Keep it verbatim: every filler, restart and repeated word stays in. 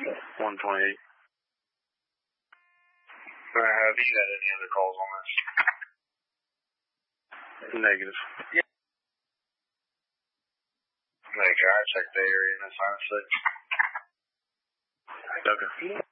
one twenty-eight. Uh, have you had any other calls on this? Negative. Yeah. Make sure I check the area in this honestly. Okay.